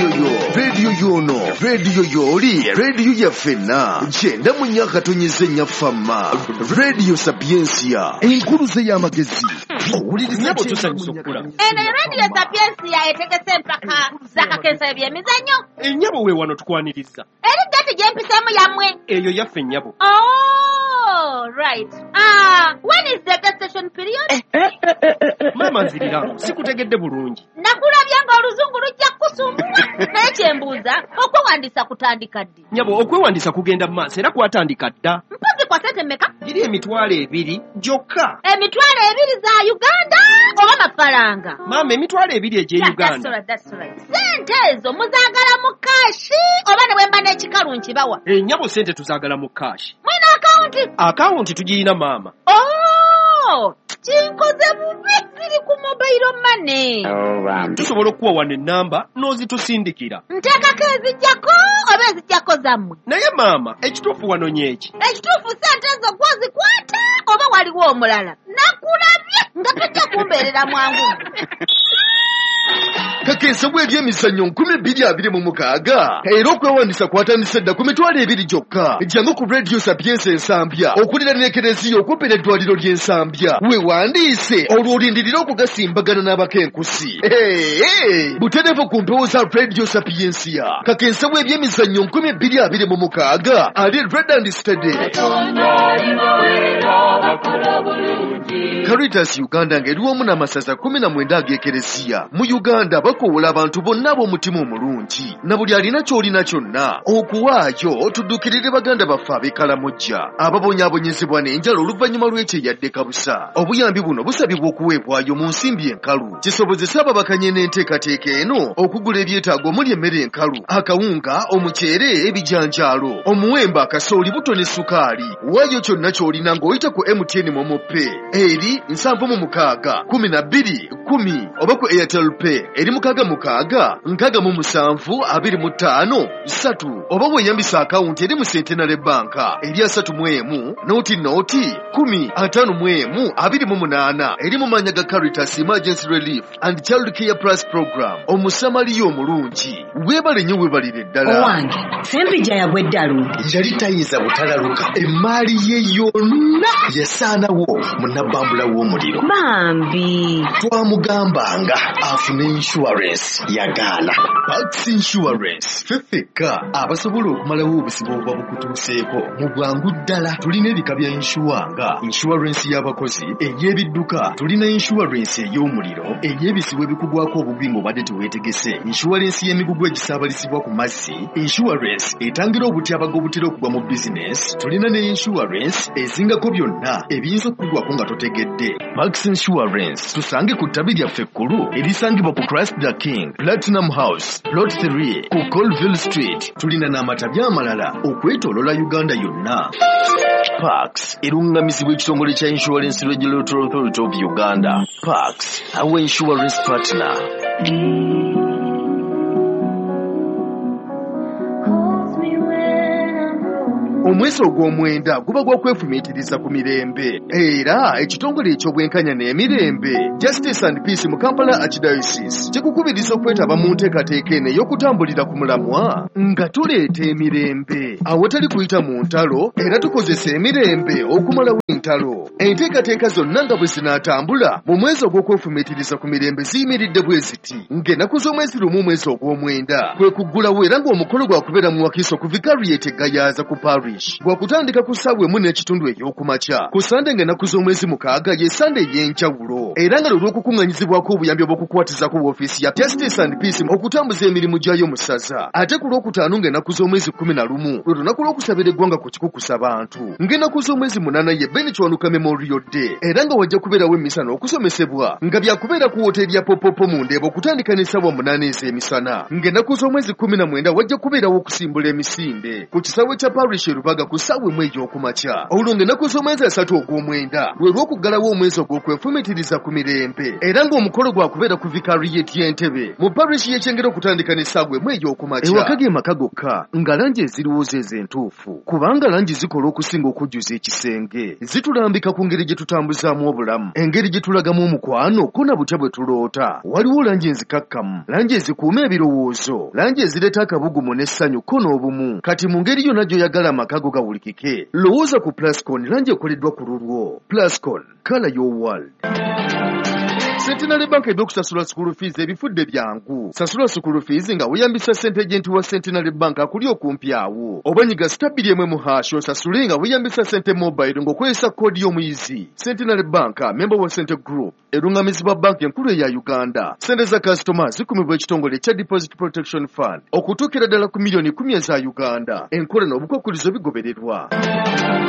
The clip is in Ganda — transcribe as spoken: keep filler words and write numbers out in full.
radio yo radio yono radio yoli radio ya fena jenda munyaka tonyezenya fama radio Sapiensia enkuruze ya magezi owuliriza tusanyusukula ene radio Sapiensia etegese mpaka zaka kensa ebyemizanyo ennyabo we wano tukwaniriza eri gati gyempisemu yamwe eyo yaffe nnyabo. Oh, right. Ah, uh, when is the gestation period? Mama nzirira sikutegedde bulungi. Nakulabya nga oluzungu lujja kusumbula. Naye kyembuuza okwewandisa kutandika ddi? Nyabo okwewandisa kugenda mu maaso era kwatandika dda. Mpozzi kwa sente mmeka? Giri emitwalo ebiri gyokka. Emitwalo ebiri za Uganda oba mafaranga? Mama emitwalo ebiri egye Uganda. Yeah, that's right, that's right. Sente ezo muzaagala mu kashi oba ne bwemba n'ekikalu nkibawa? Eh, nyabo sente tuzaagala mu kashi. Mwina akawunti? Akawunti tugirina mama. Oh! Kinkoze bubi ziri ku mobile money. Oh, tusobola okuwa wano ennamba n'ozitusindikira. Nteekako ezijjako oba ezijjako zammwe? Naye maama ekituufu wano nyeki. Ekituufu sente ezo gwozikwata oba waliwo omulala? Nakulabye nga tojja kumbeerera mwangu. Kakensa bw'ebyemizannyo nkumi bbiri abiri mu mukaaga era okwewandisa kwatandise dda ku mitwalo ebiri gyokka. Jangu ku radio Sapiensia ensambya okulira n'ekereziya okumpi n'eddwaliro ly'ensambya weewandiise olwo olindirira okugasimbagana n'abakenkusi. Hey, butereevu ku mpewo za radio Sapiensia. Kakensa bw'ebyemizannyo nkumi bbiri abiri mu mukaaga ali Red and Steady. Caritas Uganda ng'eriwamu n'amasaza kumi na mwenda ag'ekereziya mu Uganda bakowola abantu bonna ab'omutima omulungi na buli alina ky'olina kyonna okuwaayo tuddukirire baganda baffe ab'ekkalamojja ababonyaabonyezebwa n'enjala oluvannyuma lw'ekyeyadde kabusa. Obuyambi buno busabibwa okuweebwayo mu nsimbi enkalu kisobozesa ababakanye n'enteekateeka eno okugula ebyetaago omuli emmere enkalu, akawunga, omuceere, ebijanjaalo, omuwemba, kasooli, buto ne sukaali. Waayo kyonna ky'olina ng'oyita ku M T N Momo Pay eri nsanvu mu mukaaga kumi na bbiri kumi oba ku Airtel Pay eri mukaaga mukaaga nkaaga mu musanvu abiri mu ttaano ssatu oba weeyambisa akawunti eri mu Centenary Banka eri asatu mu emu nooti nooti kumi ataano mu emu abiri mu munaana eri mu mannya ga Caritas Emergency Relief and Child Care Plus Program. Omusamaliya omulungi weebale nnyo weebalire ddala. Owange sempija yagwe ddalu yali tayinza butalaluka emmaali ye yonna yasaanawo munabbambula w'omuliro. bambi Twamugambanga afune insurance yagaana. Pax Insurance fefeka abasobola okumalawo obusibo obuba bukutuuseeko mu bwangu ddala. Tulina ebika bya inshuwa nga insurance y'abakozi, ey'ebidduka, tulina insurance ey'omuliro, ey'ebisibo ebikugwako obugwi ng'obadde teweetegese, insurance y'emigugu egisaabalisibwa ku mazzi, insurance etangira obutyabaga obutera okugwa mu business, tulina ne insurance ezingako byonna ebiyinza okukugwako nga totegedde. Max Insurance tusange ku ttabi lyaffe ekkulu erisangibwa ku Christ the King, Platinum House, Plot three ku Colville Street. Tulina n'amatabi amalala okwetoolola Uganda yonna. Pax erungamizibwa ekitongole kya Insurance Regulatory Authority of Uganda. Pax, our insurance partner. Omwezi ogw'omwenda guba gwa kwefumiitiriza ku mirembe era ekitongole eky'obwenkanya n'emirembe Justice and Peace mu Kampala Archdiocese kikukubiriza okwetaba mu nteekateeka eno ey'okutambulira ku mulamwa nga tuleeta emirembe awatali kuyita mu ntalo era tukozesa emirembe okumalawo entalo. Enteekateeka zonna nga bwe zinaatambula mu mwezi ogw'okwefumiitiriza ku mirembe ziyimiridde bwe ziti ng'ennaku z'omwezi lumu omwezi ogw'omwenda kwe kuggulawo era ng'omukolo gwakubeera mu Wakiso ku Vicariate e Gayaza ku Parish gwakutandika ku ssaawa emu n'ekitundu ey'okumakya ku Sande ng'ennaku z'omwezi mukaaga ye Sande ey'enjawulo era nga lw'okukuŋŋanyizibwako obuyambi obw'okukwatiza ku woofiisi ya Justice and Peace okutambuza emirimu gyayo mu ssaza. Ate ku lwokutaano ng'ennaku z'omwezi kkumi na lumu lwe lunaku lw'okusabira eggwanga ku kikukusa bantu, ng'ennaku z'omwezi munaana ye Ben Kiwanuka Memorial Day era nga wajja kubeerawo emisana okusomesebwa nga byakubeera ku woteeri ya Popopo mu Ndeeba okutandika n'essaawa munaana ez'emisana, ng'ennaku z'omwezi kkumi na mwenda wajja kubeerawo okusimbula emisinde ku kisaawe kya Parish lubaga ku ssaawa emu ey'okumakya. Olwo ng'ennaku z'omwezi asatu ogw'omwenda lwe lw'okuggalawo omwezi ogw'okwefumiitiriza ku mirembe, era ng'omukolo gwakubeera ku vicariyeti y'Entebbe mu parishi y'Ekyengera okutandika n'essaawa emu ey'okumakya. Ewaka ge maka gokka nga langi eziriwo ze ez'entuufu, kubanga langi zikola okusinga okujjuza ekisenge. Zitulambika ku ngeri gye tutambuzaamu obulamu, engeri gye tulagamu omukwano ko na butya bwe tuloota. Waliwo langi enzikakkamu, langi ezikuuma ebirowoozo, langi ezireeta akabugumu n'essanyu ko n'obumu. Kati mu ngeri yonna gy'oyagala amaka go gawulikike, lowooza ku Plascon, langi ekoleddwa ku lulwo. Plascon, color your world. Centenary Bank ebyokusasula school fees ebifudde byangu. Sasula school fees nga weeyambisa ssente agenti wa Centenary Bank akuli okumpi awo. Oba nyiga stabili emwe mu hash osasule nga weeyambisa ssente mobile ng'okozesa koodi y'omuyizi. Centenary Bank, member wa Cente Group, erungamizibwa banka enkulu eya Uganda. Ssente za kasitoma zikumibwa ekitongole kya Deposit Protection Fund okutuukira ddala ku miliyoni kumi eza Uganda. Enkola n'obukwakkulizo bigobererwa.